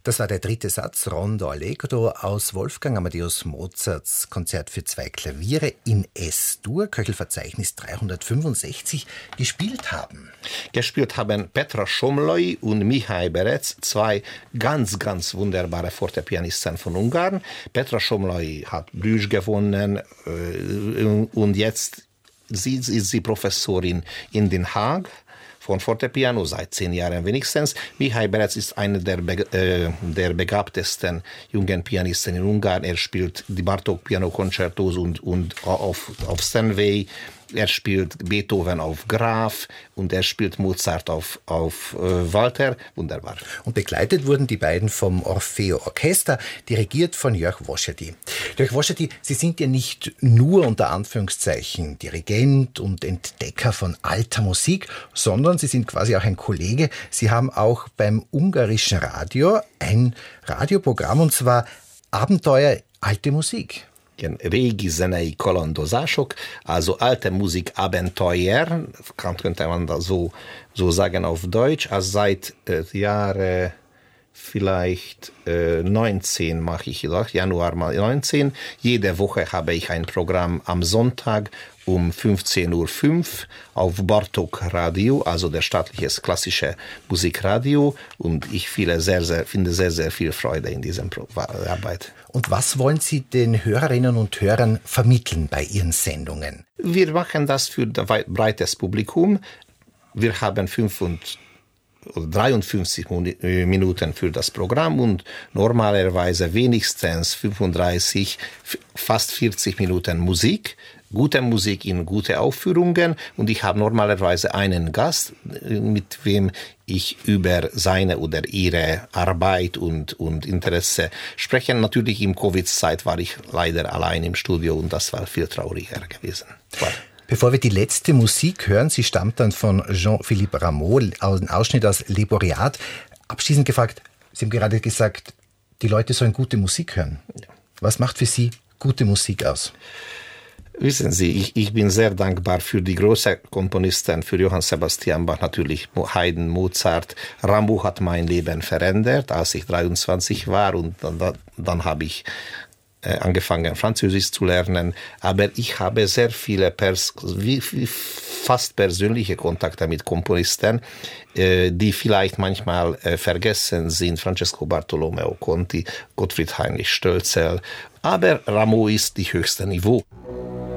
Das war der dritte Satz, Rondo Allegro, aus Wolfgang Amadeus Mozarts Konzert für 2 Klaviere in S-Dur, Köchelverzeichnis 365, gespielt haben. Gespielt haben Petra Somlói und Mihály Berec, 2 ganz, ganz wunderbare Fortepianisten von Ungarn. Petra Somlói hat Brühl gewonnen und jetzt ist sie Professorin in Den Haag von Fortepiano, seit 10 Jahren wenigstens. Mihály Berec ist einer der begabtesten jungen Pianisten in Ungarn. Er spielt die Bartók-Piano-Konzertos und auf Steinway. Er spielt Beethoven auf Graf und er spielt Mozart auf Walter. Wunderbar. Und begleitet wurden die beiden vom Orfeo Orchester, dirigiert von Jörg Woschedy. Jörg Woschedy, Sie sind ja nicht nur unter Anführungszeichen Dirigent und Entdecker von alter Musik, sondern Sie sind quasi auch ein Kollege. Sie haben auch beim ungarischen Radio ein Radioprogramm, und zwar Abenteuer alte Musik. Régi zenei kalandozások, also alte Musik Abenteuer, könnte man das so sagen auf Deutsch, also seit Jahre vielleicht 19 mache ich das, Januar mal 19. Jede Woche habe ich ein Programm am Sonntag um 15.05 Uhr auf Bartók Radio, also der staatliche klassische Musikradio, und ich finde sehr, sehr viel Freude in dieser Arbeit. Und was wollen Sie den Hörerinnen und Hörern vermitteln bei Ihren Sendungen? Wir machen das für ein breites Publikum. Wir haben 53 Minuten für das Programm und normalerweise wenigstens 35, fast 40 Minuten Musik. Gute Musik in gute Aufführungen, und ich habe normalerweise einen Gast, mit wem ich über seine oder ihre Arbeit und Interesse spreche. Natürlich in Covid-Zeit war ich leider allein im Studio und das war viel trauriger gewesen. Bevor wir die letzte Musik hören, sie stammt dann von Jean-Philippe Rameau, ein Ausschnitt aus Le Boreat. Abschließend gefragt, Sie haben gerade gesagt, die Leute sollen gute Musik hören. Was macht für Sie gute Musik aus? Wissen Sie, ich bin sehr dankbar für die großen Komponisten, für Johann Sebastian Bach, natürlich Haydn, Mozart. Rameau hat mein Leben verändert, als ich 23 war, und dann habe ich angefangen, Französisch zu lernen. Aber ich habe sehr viele fast persönliche Kontakte mit Komponisten, die vielleicht manchmal vergessen sind. Francesco Bartolomeo Conti, Gottfried Heinrich Stölzel. Aber Rameau ist das höchste Niveau.